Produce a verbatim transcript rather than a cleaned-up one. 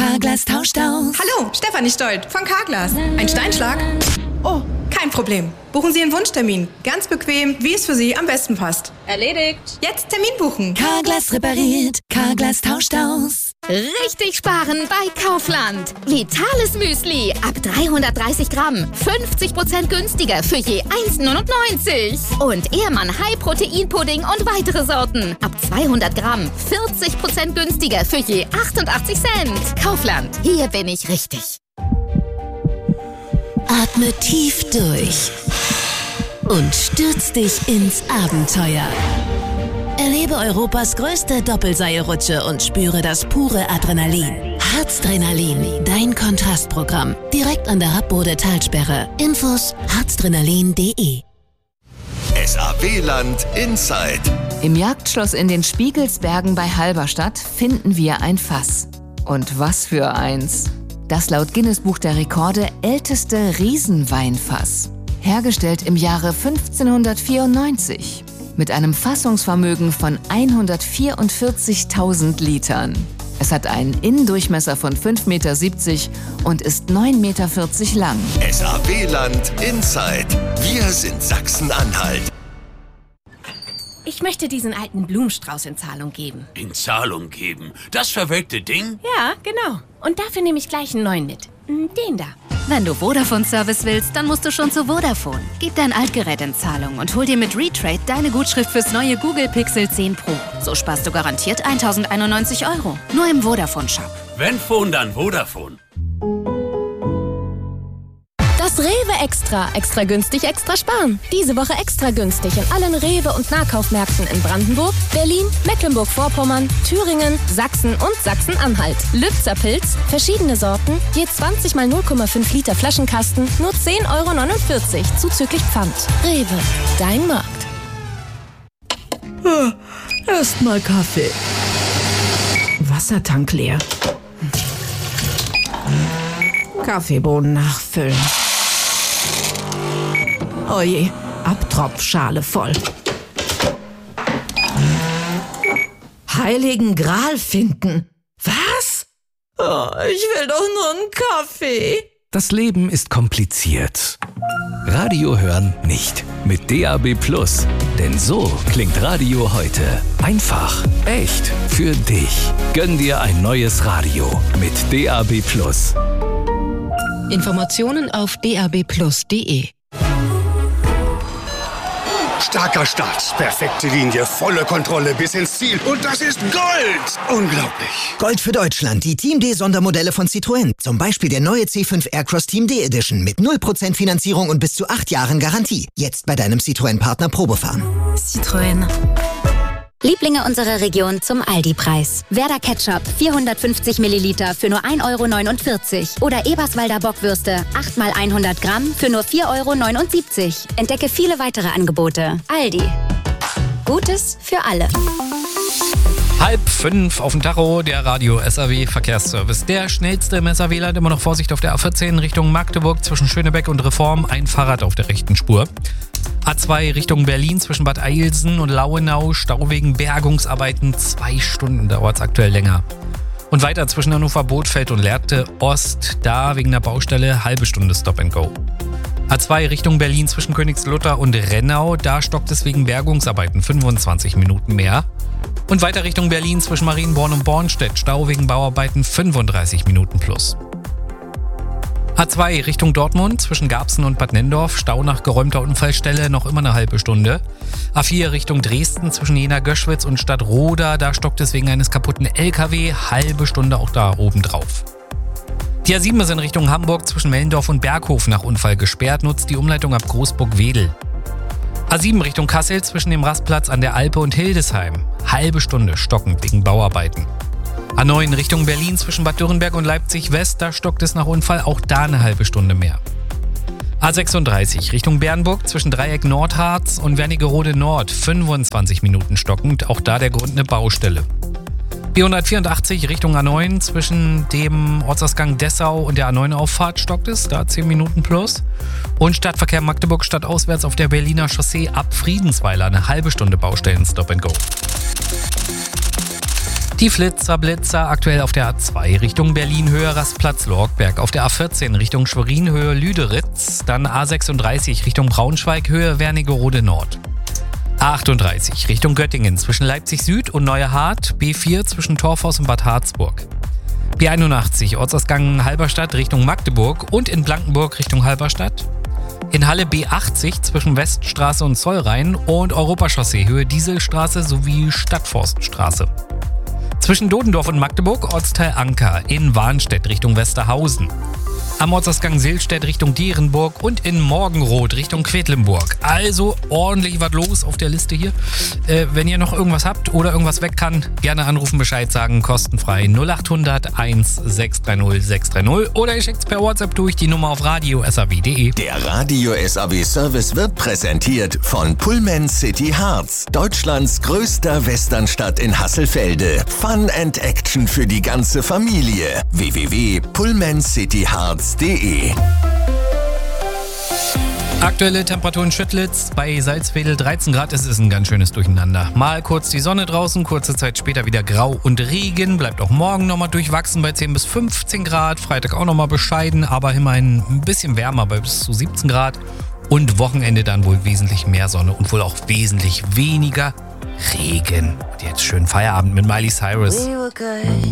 Carglass tauscht aus. Hallo, Stefanie Stolt von Carglass. Ein Steinschlag? Oh, kein Problem. Buchen Sie einen Wunschtermin. Ganz bequem, wie es für Sie am besten passt. Erledigt. Jetzt Termin buchen. Carglass repariert. Carglass tauscht aus. Richtig sparen bei Kaufland. Vitales Müsli ab dreihundertdreißig Gramm. fünfzig Prozent günstiger für je eins neunundneunzig. Und Ehrmann High Protein Pudding und weitere Sorten. Ab zweihundert Gramm. vierzig Prozent günstiger für je achtundachtzig Cent. Kaufland. Hier bin ich richtig. Atme tief durch und stürz dich ins Abenteuer. Erlebe Europas größte Doppelseilrutsche und spüre das pure Adrenalin. Harzdrenalin, dein Kontrastprogramm. Direkt an der Happbode Talsperre. Infos harzdrenalin punkt de. S A W-Land Inside. Im Jagdschloss in den Spiegelsbergen bei Halberstadt finden wir ein Fass. Und was für eins! Das laut Guinness-Buch der Rekorde älteste Riesenweinfass. Hergestellt im Jahre fünfzehnhundertvierundneunzig. Mit einem Fassungsvermögen von hundertvierundvierzigtausend Litern. Es hat einen Innendurchmesser von fünf Komma siebzig Meter und ist neun Komma vierzig Meter lang. S A W-Land Inside. Wir sind Sachsen-Anhalt. Ich möchte diesen alten Blumenstrauß in Zahlung geben. In Zahlung geben? Das verwelkte Ding? Ja, genau. Und dafür nehme ich gleich einen neuen mit. Den da. Wenn du Vodafone-Service willst, dann musst du schon zu Vodafone. Gib dein Altgerät in Zahlung und hol dir mit Retrade deine Gutschrift fürs neue Google Pixel zehn Pro. So sparst du garantiert tausendeinundneunzig Euro. Nur im Vodafone-Shop. Wenn Phone, dann Vodafone. Das Rewe Extra. Extra günstig, extra sparen. Diese Woche extra günstig in allen Rewe- und Nahkaufmärkten in Brandenburg, Berlin, Mecklenburg-Vorpommern, Thüringen, Sachsen und Sachsen-Anhalt. Lübzer Pilz, verschiedene Sorten, je zwanzig mal null Komma fünf Liter Flaschenkasten, nur zehn Euro neunundvierzig, zuzüglich Pfand. Rewe, dein Markt. Ah, Erstmal Kaffee. Wassertank leer. Kaffeebohnen nachfüllen. Oje, Abtropfschale voll. Heiligen Gral finden. Was? Oh, ich will doch nur einen Kaffee. Das Leben ist kompliziert. Radio hören nicht. Mit D A B Plus. Denn so klingt Radio heute. Einfach, echt, für dich. Gönn dir ein neues Radio mit D A B Plus. Informationen auf d a b plus punkt de. Starker Start, perfekte Linie, volle Kontrolle bis ins Ziel. Und das ist Gold! Unglaublich. Gold für Deutschland, die Team D-Sondermodelle von Citroën. Zum Beispiel der neue C fünf Aircross Team D Edition mit null Prozent Finanzierung und bis zu acht Jahren Garantie. Jetzt bei deinem Citroën-Partner Probefahren. Citroën. Lieblinge unserer Region zum Aldi-Preis. Werder Ketchup vierhundertfünfzig Milliliter für nur ein Euro neunundvierzig. Oder Eberswalder Bockwürste acht mal hundert Gramm für nur vier Euro neunundsiebzig. Entdecke viele weitere Angebote. Aldi. Gutes für alle. Halb fünf auf dem Tacho, der Radio S A W Verkehrsservice. Der schnellste im S A W-Land, immer noch Vorsicht auf der A vierzehn Richtung Magdeburg zwischen Schönebeck und Reform. Ein Fahrrad auf der rechten Spur. A zwei Richtung Berlin zwischen Bad Eilsen und Lauenau. Stau wegen Bergungsarbeiten. Zwei Stunden dauert es aktuell länger. Und weiter zwischen Hannover, Bothfeld und Lehrte Ost. Da wegen der Baustelle halbe Stunde Stop and Go. A zwei Richtung Berlin zwischen Königslutter und Rennau. Da stockt es wegen Bergungsarbeiten fünfundzwanzig Minuten mehr. Und weiter Richtung Berlin zwischen Marienborn und Bornstedt. Stau wegen Bauarbeiten fünfunddreißig Minuten plus. A zwei Richtung Dortmund zwischen Garbsen und Bad Nenndorf. Stau nach geräumter Unfallstelle noch immer eine halbe Stunde. A vier Richtung Dresden zwischen Jena-Göschwitz und Stadtroda. Da stockt es wegen eines kaputten L K W. Halbe Stunde auch da oben drauf. Die A sieben ist in Richtung Hamburg zwischen Mellendorf und Berghof nach Unfall gesperrt. Nutzt die Umleitung ab Großburg-Wedel. A sieben Richtung Kassel zwischen dem Rastplatz an der Alpe und Hildesheim. Halbe Stunde stockend wegen Bauarbeiten. A neun Richtung Berlin zwischen Bad Dürrenberg und Leipzig West, da stockt es nach Unfall, auch da eine halbe Stunde mehr. A sechsunddreißig Richtung Bernburg zwischen Dreieck Nordharz und Wernigerode Nord, fünfundzwanzig Minuten stockend, auch da der Grund eine Baustelle. B hundertvierundachtzig Richtung A neun zwischen dem Ortsausgang Dessau und der A neun Auffahrt stockt es, da zehn Minuten plus. Und Stadtverkehr Magdeburg stadtauswärts auf der Berliner Chaussee ab Friedensweiler, eine halbe Stunde Baustellen Stop and Go. Die Flitzer, Blitzer aktuell auf der A zwei Richtung Berlin-Höhe Rastplatz-Lorgberg, auf der A vierzehn Richtung Schwerin-Höhe Lüderitz, dann A sechsunddreißig Richtung Braunschweig-Höhe Wernigerode-Nord. A achtunddreißig Richtung Göttingen zwischen Leipzig Süd und Neuerhardt, B vier zwischen Torfhaus und Bad Harzburg. B einundachtzig Ortsausgang Halberstadt Richtung Magdeburg und in Blankenburg Richtung Halberstadt. In Halle B achtzig zwischen Weststraße und Zollrhein und Europachaussee Höhe Dieselstraße sowie Stadtforststraße. Zwischen Dodendorf und Magdeburg Ortsteil Anker, in Warnstedt Richtung Westerhausen. Am Ortsausgang Silstedt Richtung Dierenburg und in Morgenroth Richtung Quedlinburg. Also ordentlich was los auf der Liste hier. Äh, wenn ihr noch irgendwas habt oder irgendwas weg kann, gerne anrufen, Bescheid sagen, kostenfrei null acht hundert eins sechs drei null sechs drei null oder ihr schickt es per WhatsApp durch die Nummer auf radio punkt s a w punkt d e. Der Radio S A W Service wird präsentiert von Pullman City Harz, Deutschlands größter Westernstadt in Hasselfelde. Fun and Action für die ganze Familie. w w w punkt pullman city harz punkt d e. Aktuelle Temperaturen Schüttlitz bei Salzwedel dreizehn Grad. Es ist ein ganz schönes Durcheinander. Mal kurz die Sonne draußen, kurze Zeit später wieder Grau und Regen. Bleibt auch morgen nochmal durchwachsen bei zehn bis fünfzehn Grad. Freitag auch nochmal bescheiden, aber immerhin ein bisschen wärmer bei bis zu siebzehn Grad. Und Wochenende dann wohl wesentlich mehr Sonne und wohl auch wesentlich weniger Regen. Und jetzt schön Feierabend mit Miley Cyrus.